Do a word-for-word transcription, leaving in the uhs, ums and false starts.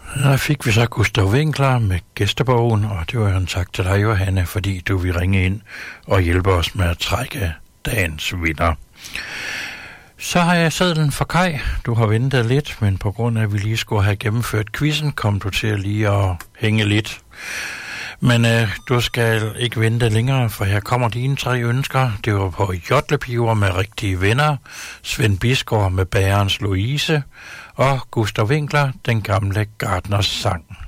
Der fik vi så Gustav Winkler med gæstebogen, og det var jo en tak til dig, Johanne, fordi du vil ringe ind og hjælpe os med at trække dagens vinder. Så har jeg sedlen for Kai. Du har ventet lidt, men på grund af, at vi lige skulle have gennemført quizzen, kom du til lige at hænge lidt. Men øh, du skal ikke vente længere, for her kommer dine tre ønsker. Det var på Jodlepiver med rigtige venner, Svend Bisgaard med Bærens Louise og Gustav Winkler, Den gamle gartners sang.